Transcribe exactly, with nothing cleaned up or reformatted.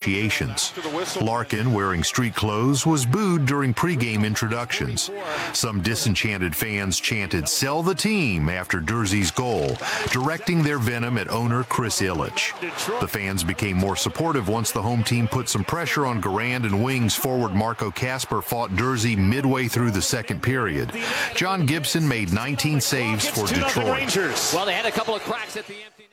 initiations. Larkin, wearing street clothes, was booed during pregame introductions. Some disenchanted fans chanted, "Sell the team," after Durzee's goal, directing their venom at owner Chris Ilitch. The fans became more supportive once the home team put some pressure on Garand, and Wings forward Marco Kasper fought Durze midway through the second period. John Gibson made nineteen saves for Detroit. Well, they had a couple of cracks at the empty